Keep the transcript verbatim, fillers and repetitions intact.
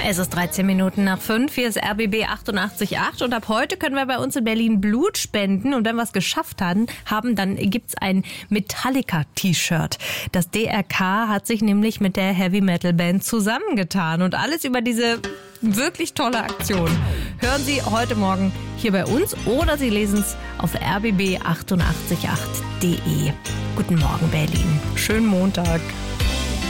Es ist dreizehn Minuten nach fünf, hier ist R B B achtundachtzig Komma acht und ab heute können wir bei uns in Berlin Blut spenden und wenn wir es geschafft haben, haben dann gibt's ein Metallica-T-Shirt. Das D R K hat sich nämlich mit der Heavy-Metal-Band zusammengetan und alles über diese wirklich tolle Aktion hören Sie heute Morgen hier bei uns oder Sie lesen es auf r b b achtundachtzig Komma acht punkt d e. Guten Morgen Berlin, schönen Montag.